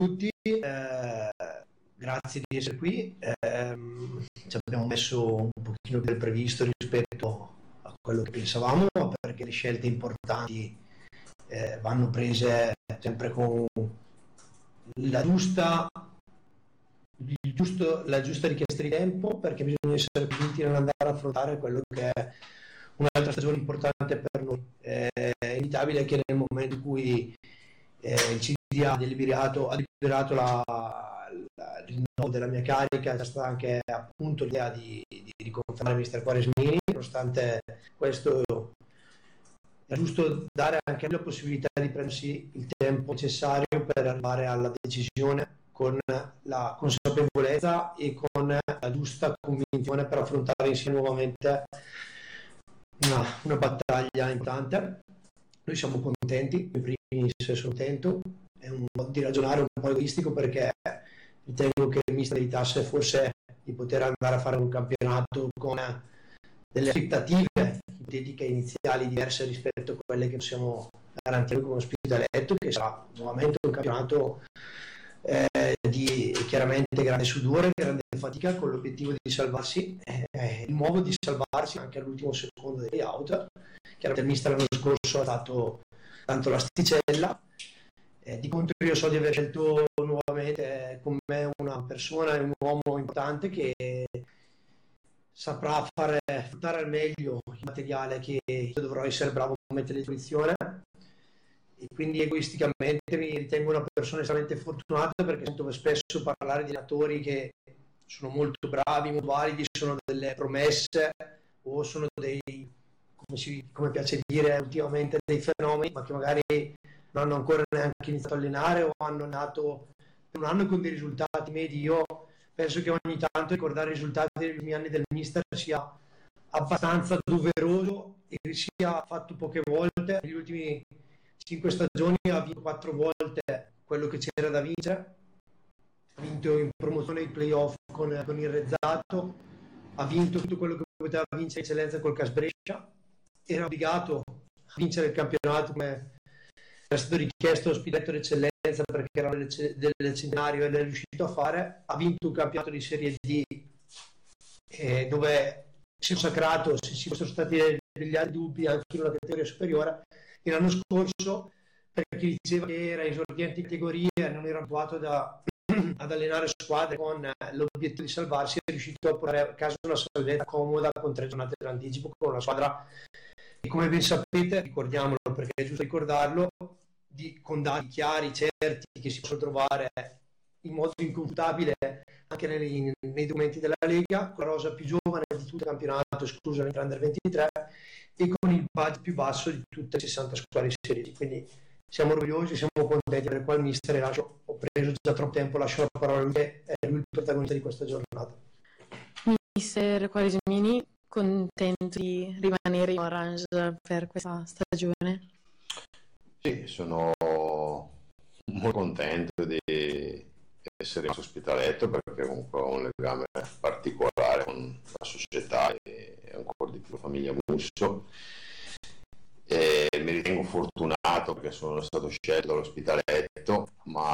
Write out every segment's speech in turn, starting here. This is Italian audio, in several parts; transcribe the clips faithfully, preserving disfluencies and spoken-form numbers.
tutti, eh, grazie di essere qui. Eh, ci abbiamo messo un pochino più del previsto rispetto a quello che pensavamo, perché le scelte importanti eh, vanno prese sempre con la giusta, il giusto, la giusta richiesta di tempo, perché bisogna essere convinti nell'andare ad affrontare quello che è un'altra stagione importante per noi. Eh, è inevitabile che nel momento in cui eh, il C D ha deliberato, ha deliberato la, la, il rinnovo della mia carica, c'è stata anche appunto l'idea di, di, di riconfermare mister Quaresmini. Nonostante questo è giusto dare anche la possibilità di prendersi il tempo necessario per arrivare alla decisione con la consapevolezza e con la giusta convinzione per affrontare insieme nuovamente una, una battaglia importante. Noi siamo contenti, in primis sono contento, è un modo di ragionare un po' egoistico, perché ritengo che il mister meritasse forse di poter andare a fare un campionato con delle aspettative ipotetiche iniziali diverse rispetto a quelle che possiamo garantire come Ospitaletto, che sarà nuovamente un campionato eh, di chiaramente grande sudore, grande fatica, con l'obiettivo di salvarsi, eh, di nuovo di salvarsi anche all'ultimo secondo dei out. Chiaramente il mister l'anno scorso ha dato tanto l'asticella, eh, di contro io so di aver scelto nuovamente con me una persona, un uomo importante che saprà fare sfruttare al meglio il materiale che io dovrò essere bravo a mettere a disposizione, e quindi egoisticamente mi ritengo una persona estremamente fortunata, perché sento spesso parlare di allenatori che sono molto bravi, molto validi, sono delle promesse o sono dei, come, si, come piace dire ultimamente, dei fenomeni, ma che magari non hanno ancora neanche iniziato a allenare o hanno nato un anno con dei risultati medi. Io penso che ogni tanto ricordare i risultati degli ultimi anni del mister sia abbastanza doveroso e sia fatto poche volte. Negli ultimi cinque stagioni ha vinto quattro volte quello che c'era da vincere, ha vinto in promozione i playoff con, con il Rezzato, ha vinto tutto quello che poteva vincere in eccellenza col Cas Brescia, era obbligato a vincere il campionato come era stato richiesto lo Ospitaletto d'eccellenza, perché era del centenario, ed è riuscito a fare. Ha vinto un campionato di Serie D eh, dove si è consacrato, se ci fossero stati degli altri dubbi, anche in una categoria superiore. E l'anno scorso, per chi diceva che era esordiente in categoria e non era abituato da, ad allenare squadre con l'obiettivo di salvarsi, è riuscito a portare a casa una salvezza comoda con tre giornate d'anticipo, con una squadra che, come ben sapete, ricordiamolo perché è giusto ricordarlo, di, con dati chiari, certi, che si possono trovare in modo inconfutabile anche nei, nei documenti della Lega, con la rosa più giovane di tutto il campionato, esclusa l'Under ventitré, e con il budget più basso di tutte le sessanta squadre di Serie D. Quindi siamo orgogliosi, siamo contenti di avere qua il mister, e lascio, ho preso già troppo tempo, lascio la parola a lui, che è lui il protagonista di questa giornata. Mister Quaresmini, contento di rimanere in Orange per questa stagione? Sì, sono molto contento di essere in Ospitaletto, perché comunque ho un legame particolare con la società e ancora di più la famiglia Musso, e mi ritengo fortunato perché sono stato scelto all'Ospitaletto, ma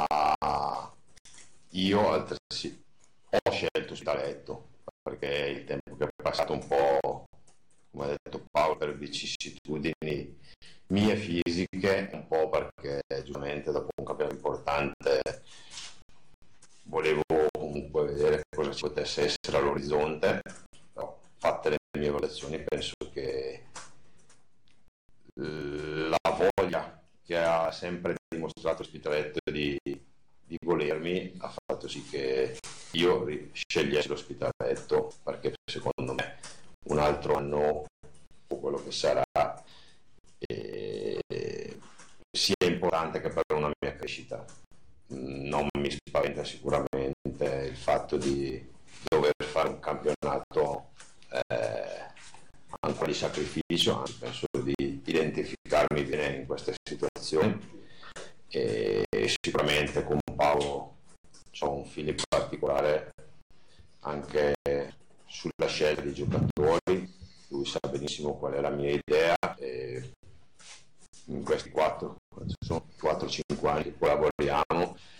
io altresì ho scelto Ospitaletto perché il tempo che è passato un po', come ha detto Paolo, per vicissitudini mie fisiche, un po' perché giustamente dopo un campionato importante volevo comunque vedere cosa ci potesse essere all'orizzonte. Però, fatte le mie valutazioni, penso che la voglia che ha sempre dimostrato Ospitaletto di, di volermi ha fatto sì che io scegliessi l'Ospitaletto, perché secondo me un altro anno o quello che sarà eh, sia importante che per una mia crescita. Non mi spaventa sicuramente il fatto di dover fare un campionato eh, ancora di sacrificio, anzi penso di identificarmi bene in queste situazioni, e, e sicuramente con Paolo ho un feeling particolare anche sulla scelta dei giocatori. Lui sa benissimo qual è la mia idea, e in questi quattro cinque anni che collaboriamo